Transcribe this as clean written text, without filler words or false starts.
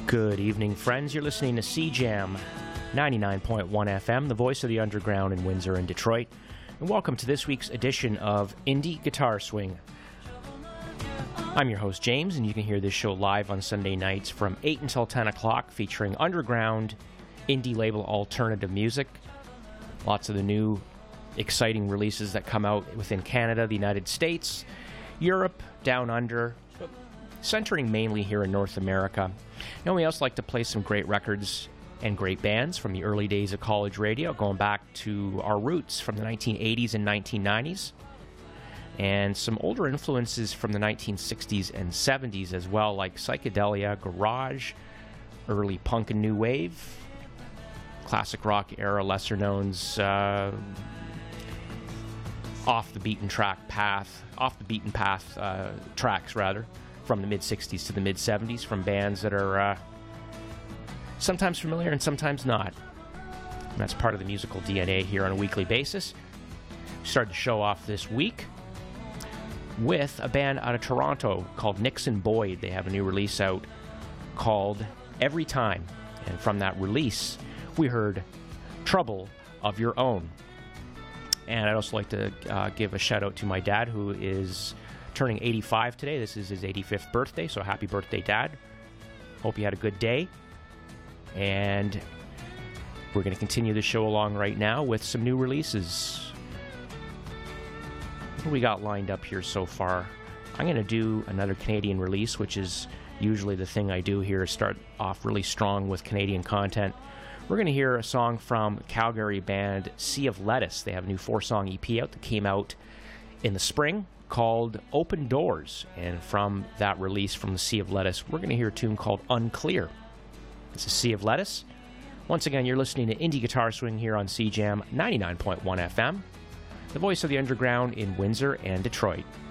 Good evening, friends. You're listening to CJAM 99.1 FM, the voice of the underground in Windsor and Detroit. And welcome to this week's edition of Indie Guitar Swing. I'm your host, James, and you can hear this show live on Sunday nights from 8 until 10 o'clock, featuring underground, indie label alternative music. Lots of the new, exciting releases that come out within Canada, the United States, Europe, Down Under, but centering mainly here in North America. And we also like to play some great records and great bands from the early days of college radio, going back to our roots from the 1980s and 1990s, and some older influences from the 1960s and 70s as well, like psychedelia, garage, early punk and new wave, classic rock era, lesser knowns, off the beaten path tracks rather, from the mid-60s to the mid-70s, from bands that are sometimes familiar and sometimes not. And that's part of the musical DNA here on a weekly basis. We started the show off this week with a band out of Toronto called Nixon Boyd. They have a new release out called Every Time. And from that release, we heard Trouble of Your Own. And I'd also like to give a shout out to my dad, who is turning 85 today. This is his 85th birthday, so happy birthday, Dad. Hope you had a good day. And we're going to continue the show along right now with some new releases. What do we got lined up here so far? I'm going to do another Canadian release, which is usually the thing I do here, start off really strong with Canadian content. We're going to hear a song from Calgary band Sea of Lettuce. They have a new 4-song EP out that came out in the spring called Open Doors. And from that release from the Sea of Lettuce, we're going to hear a tune called Unclear. This is Sea of Lettuce. Once again, you're listening to Indie Guitar Swing here on CJAM 99.1 FM, the voice of the underground in Windsor and Detroit.